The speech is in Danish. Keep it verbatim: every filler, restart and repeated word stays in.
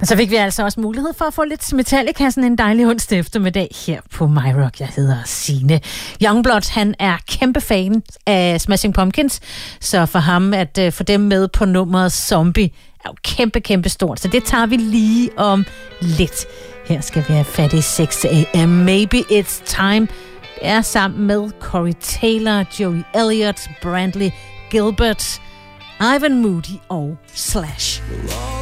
Så fik vi altså også mulighed for at få lidt Metallica sådan en dejlig onsdag eftermiddag her på My Rock. Jeg hedder Signe. Youngblood, han er kæmpe fan af Smashing Pumpkins, så for ham at uh, få dem med på nummeret Zombie er jo kæmpe, kæmpe stort. Så det tager vi lige om lidt. Her skal vi have fat i seks a.m. Maybe It's Time. Det er sammen med Corey Taylor, Joey Elliott, Brantley Gilbert, Ivan Moody og Slash.